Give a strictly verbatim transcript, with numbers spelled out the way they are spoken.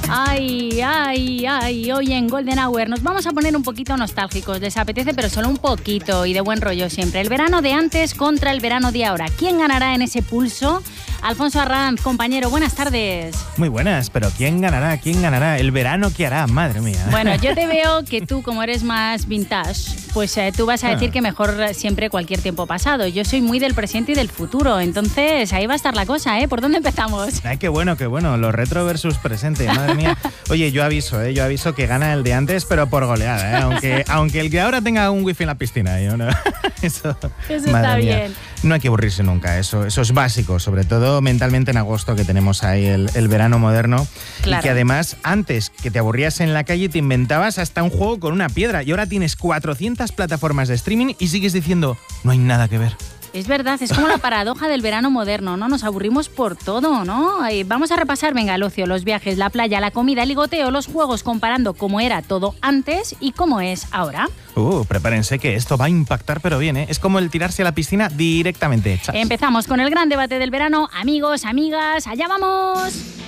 Ay, ay, ay, hoy en Golden Hour nos vamos a poner un poquito nostálgicos. Les apetece, pero solo un poquito y de buen rollo siempre. El verano de antes contra el verano de ahora. ¿Quién ganará en ese pulso? Alfonso Arranz, compañero, buenas tardes. Muy buenas, pero ¿quién ganará? ¿Quién ganará? ¿El verano qué hará? Madre mía. Bueno, yo te veo que tú, como eres más vintage, pues eh, tú vas a decir ah. que mejor siempre cualquier tiempo pasado. Yo soy muy del presente y del futuro, entonces ahí va a estar la cosa, ¿eh? ¿Por dónde empezamos? Ay, qué bueno, qué bueno. Lo retro versus presente, madre mía. Oye, yo aviso, ¿eh? Yo aviso que gana el de antes, pero por goleada, ¿eh? Aunque, aunque el que ahora tenga un wifi en la piscina, ¿eh? ¿No? Eso, eso está mía. bien. No hay que aburrirse nunca, eso, eso es básico, sobre todo mentalmente en agosto, que tenemos ahí el, el verano moderno. Claro. Y que además, antes que te aburrías en la calle, te inventabas hasta un juego con una piedra. Y ahora tienes cuatrocientas plataformas de streaming y sigues diciendo, no hay nada que ver. Es verdad, es como la paradoja del verano moderno, ¿no? Nos aburrimos por todo, ¿no? Vamos a repasar, venga, el ocio, los viajes, la playa, la comida, el ligoteo, los juegos, comparando cómo era todo antes y cómo es ahora. Uh, prepárense que esto va a impactar, pero bien, ¿eh? Es como el tirarse a la piscina directamente. Chas. Empezamos con el gran debate del verano. Amigos, amigas, allá vamos.